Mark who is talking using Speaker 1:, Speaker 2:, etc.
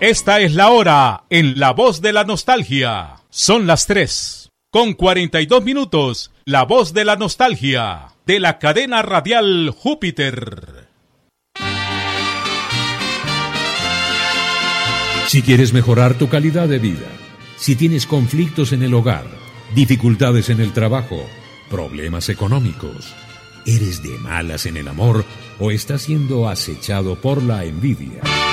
Speaker 1: Esta es la hora en La Voz de la Nostalgia. Son las 3:42. La Voz de la Nostalgia, de la cadena radial Júpiter.
Speaker 2: Si quieres mejorar tu calidad de vida, si tienes conflictos en el hogar, dificultades en el trabajo, problemas económicos, eres de malas en el amor o estás siendo acechado por la envidia.